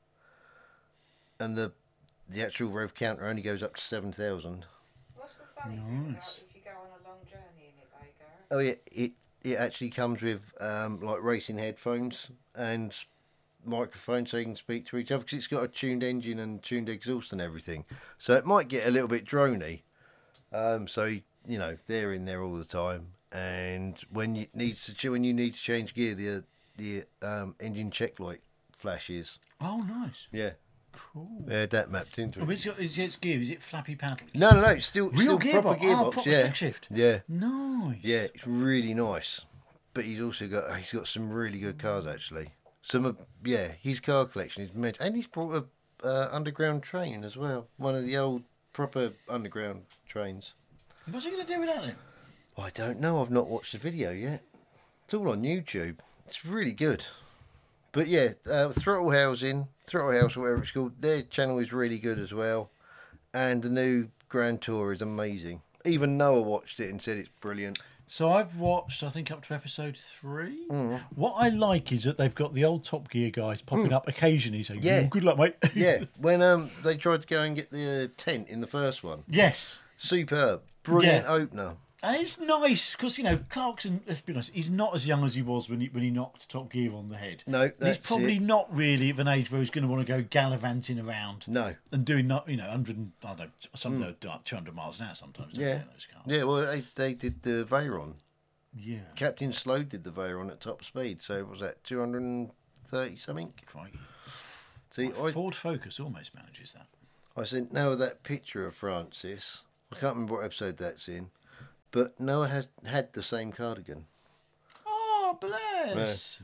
[SPEAKER 1] and the the actual rev counter only goes up to seven thousand.
[SPEAKER 3] What's the funny thing about
[SPEAKER 2] Nice.
[SPEAKER 3] if you go on a long journey in it, though, Gareth?
[SPEAKER 1] Oh yeah, it it actually comes with um, like racing headphones and microphone so you can speak to each other because it's got a tuned engine and tuned exhaust and everything. So it might get a little bit drony. Um, so you know they're in there all the time, and when you need to ch- when you need to change gear, the the um, engine check light flashes.
[SPEAKER 2] Oh, nice.
[SPEAKER 1] Yeah,
[SPEAKER 2] Cool.
[SPEAKER 1] yeah, that mapped into
[SPEAKER 2] Oh,
[SPEAKER 1] it.
[SPEAKER 2] it's, got, it's, it's gear. Is it flappy paddle?
[SPEAKER 1] No, no, no, it's still
[SPEAKER 2] Real
[SPEAKER 1] still proper
[SPEAKER 2] gearbox.
[SPEAKER 1] gearbox.
[SPEAKER 2] Oh, proper
[SPEAKER 1] yeah,
[SPEAKER 2] stick shift.
[SPEAKER 1] yeah,
[SPEAKER 2] Nice.
[SPEAKER 1] yeah. It's really nice. But he's also got he's got some really good cars actually. Some of yeah, his car collection is meant, and he's brought a uh, underground train as well. One of the old proper underground trains.
[SPEAKER 2] What's he going to do with that then?
[SPEAKER 1] I don't know. I've not watched the video yet. It's all on YouTube. It's really good. But yeah, uh, Throttle Housing, Throttle House, or whatever it's called, their channel is really good as well. And the new Grand Tour is amazing. Even Noah watched it and said it's brilliant.
[SPEAKER 2] So I've watched, I think, up to episode three.
[SPEAKER 1] Mm.
[SPEAKER 2] What I like is that they've got the old Top Gear guys popping up occasionally saying,
[SPEAKER 1] Yeah.
[SPEAKER 2] "Oh, good luck, mate."
[SPEAKER 1] Yeah, when um they tried to go and get the tent in the first one,
[SPEAKER 2] Yes.
[SPEAKER 1] superb, brilliant
[SPEAKER 2] Yeah.
[SPEAKER 1] opener.
[SPEAKER 2] And it's nice because, you know, Clarkson, let's be honest, he's not as young as he was when he, when he knocked Top Gear on the head.
[SPEAKER 1] No,
[SPEAKER 2] And he's
[SPEAKER 1] that's
[SPEAKER 2] probably
[SPEAKER 1] it.
[SPEAKER 2] not really of an age where he's going to want to go gallivanting around
[SPEAKER 1] No,
[SPEAKER 2] and doing, not, you know, one hundred, and- I don't know, some of them do like two hundred miles an hour sometimes. Don't
[SPEAKER 1] Yeah.
[SPEAKER 2] they, those cars?
[SPEAKER 1] yeah, well they they did the Veyron.
[SPEAKER 2] Yeah.
[SPEAKER 1] Captain Slow did the Veyron at top speed, so what was that two hundred and thirty something?
[SPEAKER 2] Crikey.
[SPEAKER 1] See, I
[SPEAKER 2] Ford Focus almost manages that.
[SPEAKER 1] I sent Noah that picture of Francis. I can't remember what episode that's in, but Noah has had the same cardigan.
[SPEAKER 2] Oh, bless.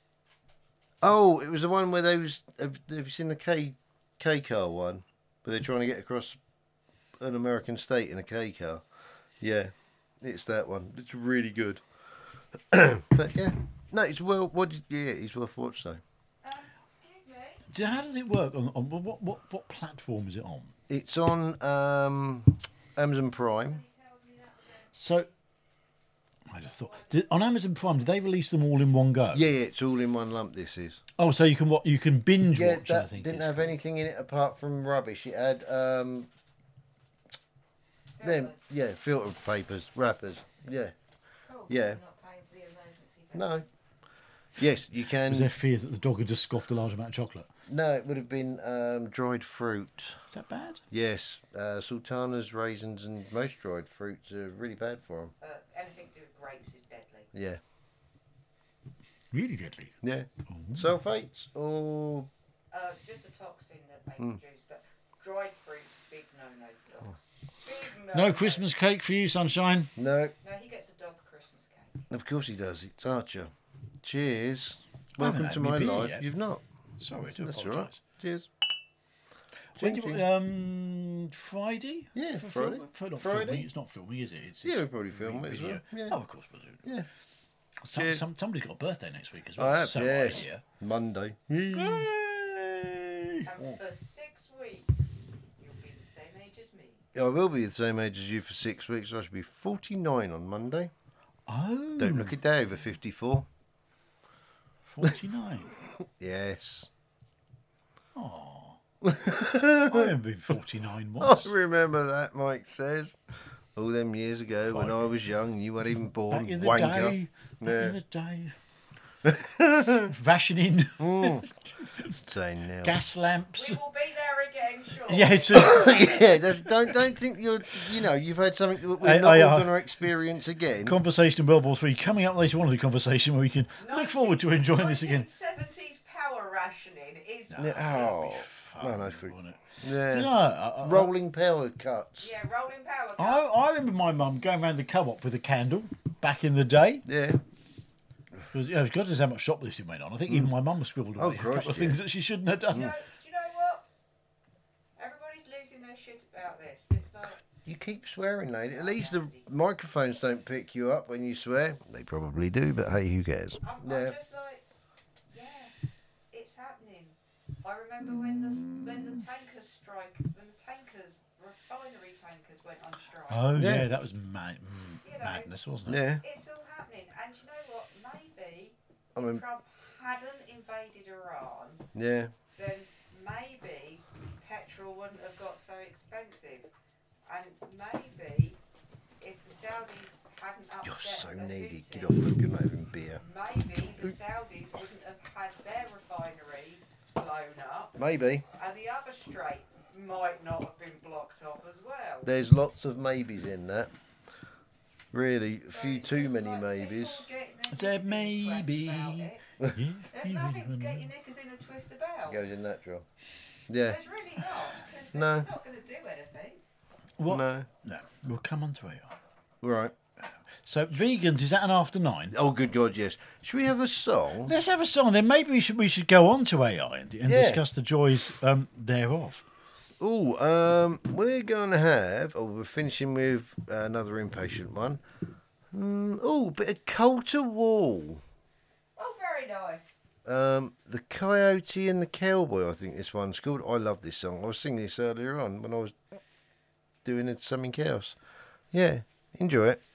[SPEAKER 1] Oh, it was the one where they was. Have, have you seen the K K car one, where they're trying to get across an American state in a K car? Yeah, it's that one. It's really good. But yeah, no, it's well. What? Did, yeah, it's worth watch though.
[SPEAKER 3] Um, excuse me.
[SPEAKER 2] So how does it work? On, on what, what what platform is it on?
[SPEAKER 1] It's on um, Amazon Prime.
[SPEAKER 2] So, I'd have thought did, on Amazon Prime, did they release them all in one go?
[SPEAKER 1] Yeah, yeah, it's all in one lump. This is.
[SPEAKER 2] Oh, so you can what you can binge
[SPEAKER 1] Yeah,
[SPEAKER 2] watch. I
[SPEAKER 1] that
[SPEAKER 2] think
[SPEAKER 1] didn't
[SPEAKER 2] it's
[SPEAKER 1] have
[SPEAKER 2] called.
[SPEAKER 1] anything in it apart from rubbish. It had um, them, yeah, filter papers, wrappers. Yeah,
[SPEAKER 3] Cool.
[SPEAKER 1] Yeah.
[SPEAKER 3] You're not paying for the emergency bill.
[SPEAKER 1] no. Yes, you
[SPEAKER 2] Was there
[SPEAKER 1] can.
[SPEAKER 2] fear that the dog had just scoffed a large amount of chocolate?
[SPEAKER 1] No, it would have been um, dried fruit.
[SPEAKER 2] Is that bad?
[SPEAKER 1] Yes, uh, sultanas, raisins, and most dried fruits are really bad for them.
[SPEAKER 3] Uh, anything to do with grapes is deadly.
[SPEAKER 1] Yeah,
[SPEAKER 2] Really deadly.
[SPEAKER 1] yeah.
[SPEAKER 2] Oh.
[SPEAKER 1] Sulfates or
[SPEAKER 3] Uh, just a toxin that they
[SPEAKER 1] Mm.
[SPEAKER 3] produce, but dried fruits, big no-no for dogs. Big
[SPEAKER 2] No
[SPEAKER 3] no-no.
[SPEAKER 2] Christmas cake for you, sunshine.
[SPEAKER 1] no?
[SPEAKER 3] No, he gets a dog Christmas cake.
[SPEAKER 1] Of course he does. It's Archer. Cheers.
[SPEAKER 2] I haven't
[SPEAKER 1] Welcome
[SPEAKER 2] had
[SPEAKER 1] to
[SPEAKER 2] me
[SPEAKER 1] my
[SPEAKER 2] beer
[SPEAKER 1] life.
[SPEAKER 2] yet.
[SPEAKER 1] You've not.
[SPEAKER 2] Sorry, I do
[SPEAKER 1] That's all right.
[SPEAKER 2] apologise.
[SPEAKER 1] Cheers.
[SPEAKER 2] When
[SPEAKER 1] Ching,
[SPEAKER 2] do
[SPEAKER 1] ching.
[SPEAKER 2] you, um, Friday?
[SPEAKER 1] Yeah,
[SPEAKER 2] for
[SPEAKER 1] Friday.
[SPEAKER 2] Film, for not
[SPEAKER 1] Friday.
[SPEAKER 2] filming. It's not filming, is it? It's,
[SPEAKER 1] Yeah,
[SPEAKER 2] it's
[SPEAKER 1] we'll probably film it as
[SPEAKER 2] video.
[SPEAKER 1] well. Yeah.
[SPEAKER 2] Oh, of course we'll do.
[SPEAKER 1] Yeah.
[SPEAKER 2] Some,
[SPEAKER 1] Cheers.
[SPEAKER 2] some, somebody's got a birthday next week as well.
[SPEAKER 1] I have,
[SPEAKER 2] so
[SPEAKER 1] yes.
[SPEAKER 2] I hear.
[SPEAKER 1] Monday.
[SPEAKER 2] Yay!
[SPEAKER 3] And for six weeks, you'll be the same age as me.
[SPEAKER 1] I will be the same age as you for six weeks. I should be forty-nine on Monday.
[SPEAKER 2] Oh,
[SPEAKER 1] Don't look a day over fifty-four.
[SPEAKER 2] forty-nine.
[SPEAKER 1] Yes.
[SPEAKER 2] Oh, I remember being forty-nine
[SPEAKER 1] I
[SPEAKER 2] once.
[SPEAKER 1] remember that, Mike says. All them years ago when I was young, you weren't even born.
[SPEAKER 2] Back in the
[SPEAKER 1] wanker.
[SPEAKER 2] day. Back
[SPEAKER 1] Yeah.
[SPEAKER 2] in the day. Rationing,
[SPEAKER 1] Mm. Say now.
[SPEAKER 2] gas lamps.
[SPEAKER 3] We will be there again, sure.
[SPEAKER 2] Yeah, it's a,
[SPEAKER 1] yeah, that's, don't don't think you're. You know, you've had something that we're
[SPEAKER 2] I-
[SPEAKER 1] not
[SPEAKER 2] I,
[SPEAKER 1] all
[SPEAKER 2] uh,
[SPEAKER 1] going to experience again.
[SPEAKER 2] conversation in World War Three coming up later on in the conversation where we can look forward to enjoying this again.
[SPEAKER 3] nineteen seventies power rationing is.
[SPEAKER 1] Yeah, oh,
[SPEAKER 2] Fun,
[SPEAKER 1] no, no, for,
[SPEAKER 2] wasn't it?
[SPEAKER 1] yeah.
[SPEAKER 2] No, I, I,
[SPEAKER 1] Rolling power cuts.
[SPEAKER 3] Yeah, rolling power.
[SPEAKER 2] I,
[SPEAKER 3] cuts.
[SPEAKER 2] I remember my mum going around the co-op with a candle back in the day.
[SPEAKER 1] Yeah.
[SPEAKER 2] Because, you know, God knows how much shoplifting went on. I think even my mum scribbled
[SPEAKER 1] Oh,
[SPEAKER 2] away a couple
[SPEAKER 1] Christ,
[SPEAKER 2] of things
[SPEAKER 1] yeah.
[SPEAKER 2] that she shouldn't have done.
[SPEAKER 3] You know, do you know what? Everybody's losing their shit about this. It's like.
[SPEAKER 1] You keep swearing, lady. At least the microphones don't pick you up when you swear. They probably do, but hey, who cares?
[SPEAKER 3] I'm,
[SPEAKER 1] Yeah.
[SPEAKER 3] I'm just like, yeah, it's happening. I remember when the when the tankers strike, when the tankers, refinery tankers went on strike.
[SPEAKER 2] Oh, yeah,
[SPEAKER 1] Yeah.
[SPEAKER 2] that was ma- mm,
[SPEAKER 3] You know,
[SPEAKER 2] madness, wasn't it?
[SPEAKER 1] Yeah.
[SPEAKER 3] It's all happening, and you know what? Maybe
[SPEAKER 1] I mean,
[SPEAKER 3] if Trump hadn't invaded Iran,
[SPEAKER 1] yeah.
[SPEAKER 3] then maybe petrol wouldn't have got so expensive, and maybe if the Saudis hadn't upset
[SPEAKER 1] You're so
[SPEAKER 3] the
[SPEAKER 1] needy.
[SPEAKER 3] Houthis,
[SPEAKER 1] Get off them. You're not having beer.
[SPEAKER 3] maybe the Saudis wouldn't have had their refineries blown up,
[SPEAKER 1] Maybe.
[SPEAKER 3] and the other strait might not have been blocked off as well.
[SPEAKER 1] There's lots of maybes in that. Really, a
[SPEAKER 3] So
[SPEAKER 1] few
[SPEAKER 3] it's
[SPEAKER 1] too
[SPEAKER 3] just
[SPEAKER 1] many
[SPEAKER 3] like
[SPEAKER 1] maybes.
[SPEAKER 3] people getting their
[SPEAKER 2] I said
[SPEAKER 3] knickers in a twist
[SPEAKER 2] maybe.
[SPEAKER 3] about it.
[SPEAKER 2] Yeah,
[SPEAKER 3] There's nothing to get your knickers in a twist about.
[SPEAKER 1] Goes in that drawer. Yeah.
[SPEAKER 3] There's really not. Because
[SPEAKER 1] No.
[SPEAKER 3] it's not going to do anything.
[SPEAKER 2] What?
[SPEAKER 1] No.
[SPEAKER 2] No, we'll come on to A I.
[SPEAKER 1] Right.
[SPEAKER 2] So, vegans, is that an after nine?
[SPEAKER 1] Oh, good God, yes. Should we have a song?
[SPEAKER 2] Let's have a song. Then maybe we should we should go on to A I and, and
[SPEAKER 1] Yeah.
[SPEAKER 2] discuss the joys um, thereof.
[SPEAKER 1] Oh, um, we're going to have. Oh, we're finishing with another impatient one. Mm, oh, bit of Coulter Wall.
[SPEAKER 3] Oh, very nice.
[SPEAKER 1] Um, the Coyote and the Cowboy, I think this one's called. I love this song. I was singing this earlier on when I was doing it- something else. Yeah, enjoy it.